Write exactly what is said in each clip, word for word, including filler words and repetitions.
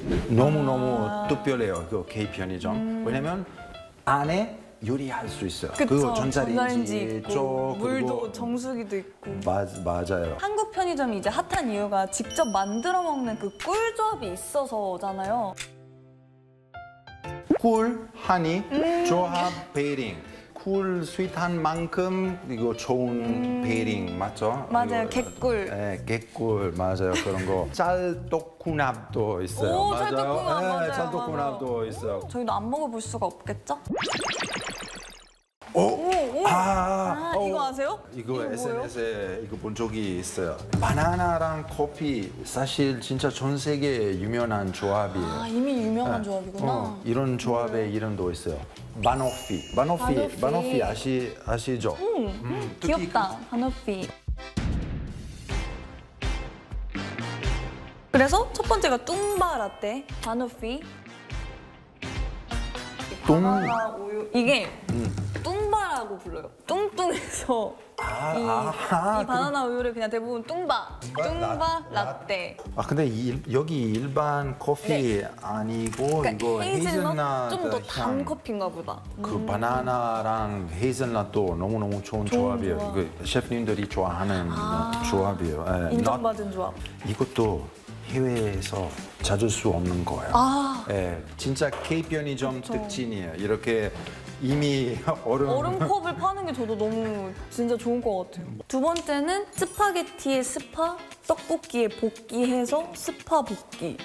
너무너무 아. 특별해요, 그 K 편의점. 음. 왜냐면 안에 요리할 수 있어요. 그쵸, 그거 전자레인지, 전자레인지 있고 쪽, 물도 그리고 정수기도 있고. 맞, 맞아요. 한국 편의점이 이제 핫한 이유가 직접 만들어 먹는 그 꿀조합이 있어서잖아요. 꿀, 하니, 음. 조합, 베이링. 꿀 스윗한 만큼 이거 좋은 베이링 맞죠? 음. 맞아요, 이거, 갯꿀. 네, 갯꿀 맞아요, 그런 거. 짤떡궁합도 있어요. 오, 맞아요. 찰떡궁합, 네, 맞아요, 찰떡궁합도 있어요. 저희도 안 먹어볼 수가 없겠죠? 오, 오, 오. 아, 아, 오. 이거 아세요? 이거, 이거 뭐예요? 에스엔에스에 이거 본 적이 있어요. 바나나랑 커피 사실 진짜 전 세계에 유명한 조합이에요. 아, 이미 유명한 네. 조합이구나. 어, 이런 조합의 이름도 있어요. 바노피. 바노피, 바노피. 바노피 아시, 아시죠? 음, 음, 특히 귀엽다, 바노피. 그래서 첫 번째가 뚱바 라떼, 바노피. 뚱? 바나나 우유. 이게 음. 뚱바라고 불러요. 뚱뚱해서 아, 이, 아하, 이 바나나 우유를 그냥 대부분 뚱바, 뚱바, 뚱바 라- 라떼. 아 근데 이, 여기 일반 커피 네. 아니고 그러니까 이거 헤이즐넛 헤이즐넛 좀 더 단 향. 커피인가 보다. 그 바나나랑 헤이즐넛도 너무너무 좋은, 좋은 조합이에요. 조합. 그 셰프님들이 좋아하는 아. 조합이에요. 예, not- 인정받은 조합. 이것도 해외에서 찾을 수 없는 거예요. 아, 예, 진짜 K 편의점 그쵸. 특징이에요. 이렇게 이미 얼음, 얼음컵을 파는 게 저도 너무 진짜 좋은 것 같아요. 두 번째는 스파게티에 스파, 떡볶이에 볶기 해서 스파 볶기.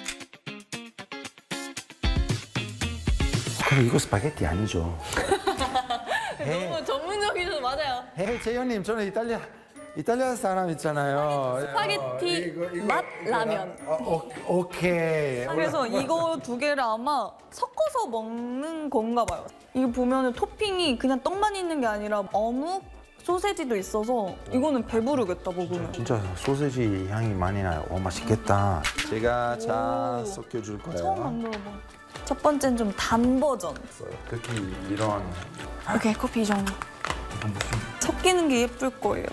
그럼 이거 스파게티 아니죠? 해, 너무 전문적이셔서 맞아요. 해, 재현님 저는 이탈리아 이탈리아 사람 있잖아요. 스파게티 어, 이거, 맛 이거, 라면. 어, 오, 오케이. 그래서 이거 두 개를 아마 섞어서 먹는 건가 봐요. 이거 보면 토핑이 그냥 떡만 있는 게 아니라 어묵, 소세지도 있어서 이거는 배부르겠다, 먹으면. 진짜 소세지 향이 많이 나요. 어, 맛있겠다. 제가 자 오. 섞여줄 거예요. 처음 만들어봐. 첫 번째는 좀 단 버전. 특히 이런 오케이, 커피 이 정도. 섞이는 게 예쁠 거예요.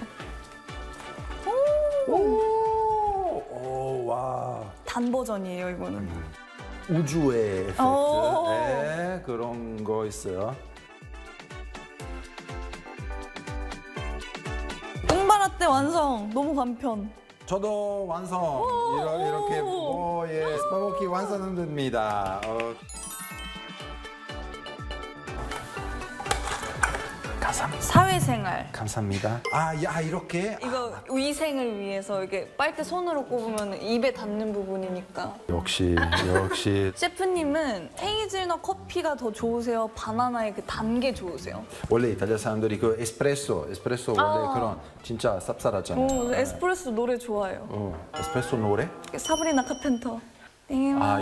오, 오, 와. 단 버전이에요, 이거는. 우주의 에펙트. 오. 네, 그런 거 있어요. 뚱바라떼 완성! 너무 간편. 저도 완성. 이렇게, 이렇게 오, 예, 스파게티 완성됩니다. 어. 감사합니다. 사회생활. 감사합니다. 아, 야, 이렇게 이거 위생을 위해서 이게 빨대 손으로 꼽으면 입에 닿는 부분이니까. 역시 역시 셰프님은 헤이즐넛 커피가 더 좋으세요? 바나나의 그 단 게 좋으세요? 원래 이탈리아 사람들이 그 에스프레소, 에스프레소 원래 아. 그런 진짜 쌉쌀하잖아요. 오, 네. 에스프레소 노래 좋아해요. 어, 에스프레소 노래? 사브리나 카펜터. 아,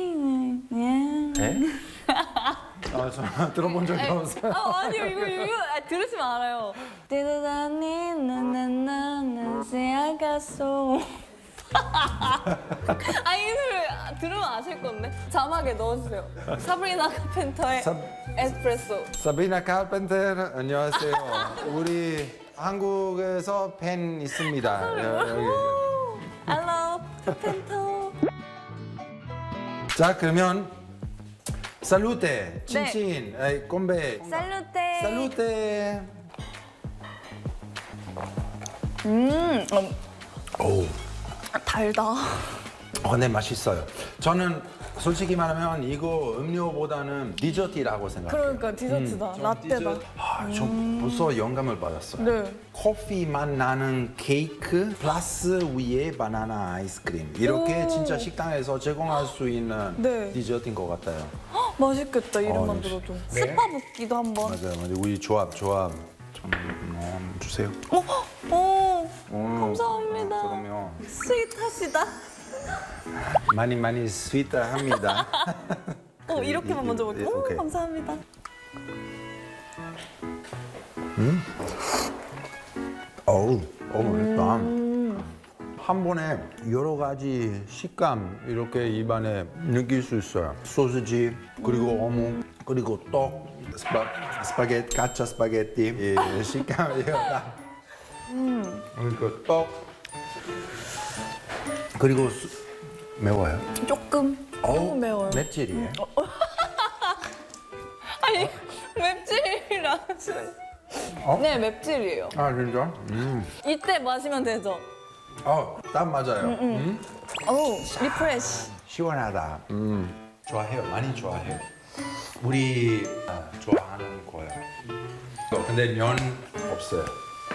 에? 아, 저 들어본 적이 없어요. 아, 아니요, 이거, 이거 아, 들으시면 알아요. 띠르다니 나나나나 세아가소. 아, 이 노래 들으면 아실 건데. 자막에 넣어주세요. 사브리나 카펜터의 사- 에스프레소. 사비나 카펜터 안녕하세요. 우리 한국에서 팬 있습니다. 여- 여기. I love 카펜터. 자 그러면 살루테, 친친, 에이, 건배. 살루테. 살루테. 음, 어, 오, 달다. 어, 근데 맛있어요. 저는 솔직히 말하면 이거 음료보다는 디저트라고 생각해요. 그러니까 디저트다. 음, 좀 라떼다. 디저트- 아, 좀 벌써 영감을 받았어요. 네. 커피 맛 나는 케이크 플러스 위에 바나나 아이스크림. 이렇게 오. 진짜 식당에서 제공할 수 있는 네. 디저트인 것 같아요. 헉, 맛있겠다, 이름만 어, 들어도. 네. 스파 붓기도 한번. 맞아요. 맞아요. 우리 조합, 조합 좀 음, 주세요. 어, 어, 음, 감사합니다. 그러면 스윗하시다. 많이 많이 스윗합니다. 어, 이렇게만 먼저 볼게요. 오, 오케이. 감사합니다. 어우, 어우, 맛있다. 음. 한 번에 여러 가지 식감 이렇게 입안에 느낄 수 있어요. 소시지, 그리고 어묵, 그리고 떡, 스파, 스파게티, 가짜 스파게티, 예, 식감 이거 다. 그리고 떡, 그리고 수, 매워요? 조금 너무 매워요. 맵찔이에요? 아니 맵찔이라는. 어? 네 맵찔이에요. 아 진짜? 음. 이때 마시면 되죠. 어, 딱 맞아요. 음. 오 리프레시. 시원하다. 음. 좋아해요. 많이 좋아해요. 우리 아, 좋아하는 거예요. 어, 근데 면 없어요.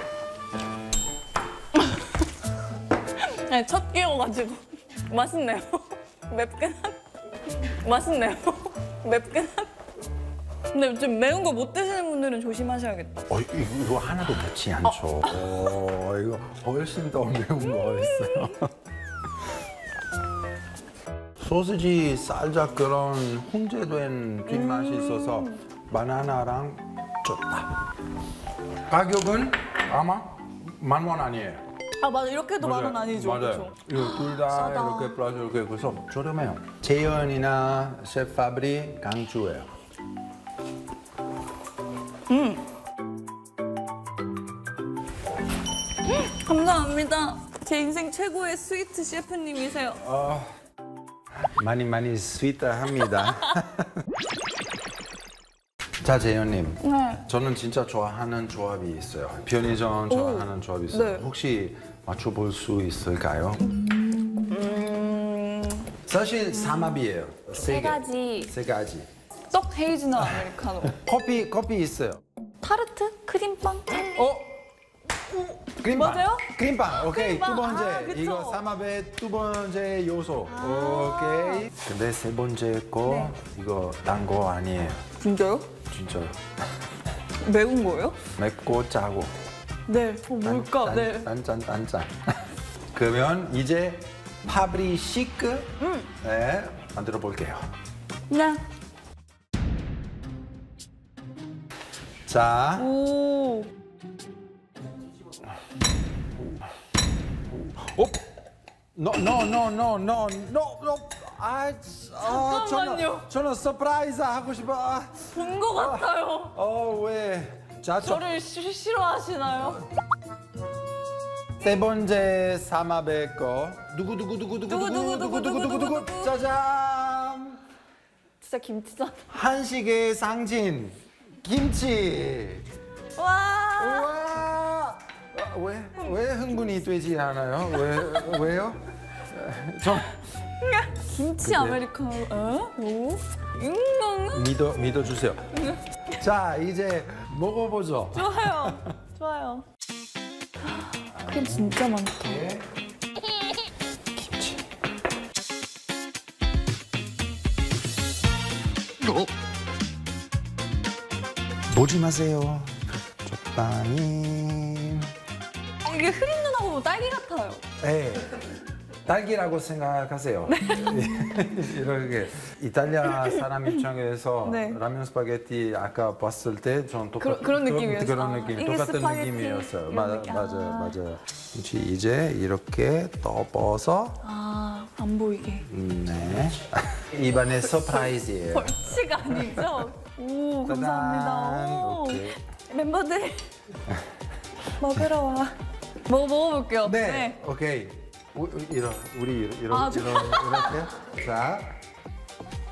네, 첫 끼여가지고 맛있네요. 맵긴 한. 맛있네요. 맵긴 한. 근데 좀 매운 거 못 드시는 분들은 조심하셔야겠다. 어, 이거, 이거 하나도 맵지 않죠. 어, 이거 훨씬 더 매운 거 있어요. 소시지 살짝 그런 훈제된 뒷맛이 있어서 바나나랑 좋다. 가격은 아마 만 원 아니에요. 아 맞아 이렇게도 만 원 아니죠. 맞아요. 그렇죠? 이거 둘 다 싸다. 이렇게 플러스 이렇게 그래서 저렴해요. 재현이나 셰프 파브리 강추예요. 감사합니다. 제 인생 최고의 스위트 셰프님이세요. 어, 많이 많이 스윗합니다. 자, 재현님. 네. 저는 진짜 좋아하는 조합이 있어요. 편의점 좋아하는 조합이 있어요. 네. 혹시 맞춰볼 수 있을까요? 음, 사실 삼합이에요. 세 개. 가지. 세 가지. 떡 헤이즈넛 아메리카노. 커피 커피 있어요. 타르트? 크림빵? 어? 크림빵. 맞아요? 크림빵. 오케이. 크림빵. 두 번째. 아, 그쵸. 이거 삼합의 두 번째 요소. 아. 오케이. 근데 세 번째 거 네. 이거 단 거 아니에요. 진짜요? 진짜 매운 거예요? 맵고 짜고. 네. 어, 뭘까? 단, 네. 단짠 단짠. 그러면 이제 파브리 시크 음. 네, 만들어 볼게요. 네. 자, 오. 오, no, no, no, no, no, no, no. 아, 아 잠깐만요. 저는, 저는 서프라이즈 하고 싶어. 아, 본 거 같아요. 어, 왜? 자, 저, 저를 시, 싫어하시나요? 세 번째 삼합의 거. 누구, 누구, 누구, 누구, 누구, 누구, 누구, 누구, 누구, 누구, 누구. 짜잔. 진짜 김치전. 한식의 상징, 김치. 와. 우와! 아, 왜, 왜 흥분이 되지 않아요? 왜, 왜요? 좀 김치 아메리카노. 에? 오? 음, 믿어, 믿어주세요. 자, 이제 먹어보죠. 좋아요. 좋아요. 크림 진짜 많다. 예. 김치. 보지 마세요. 적당히. 이게 흐린 눈하고 보면 딸기 같아요. 네. 딸기라고 생각하세요. 이렇게 이탈리아 사람 입장에서 네. 라면 스파게티 아까 봤을 때 전 똑같 그런- 그런 느낌이었어요. 그런 아, 느낌, 이게 똑같은 스파게티 느낌이었어요. 이런 맞아, 느낌. 맞아요, 아. 맞아요. 김치 이제 이렇게 떠버서 아, 안 보이게. 음, 네. 입안에 서프라이즈예요. 벌칙 아니죠? 오, 감사합니다. 짜잔. 오. 오케이. 멤버들 먹으러 와. 먹어 먹어볼게요. 네, 오케이. 우, 이런 우리 이런 아, 이런 이렇게 자.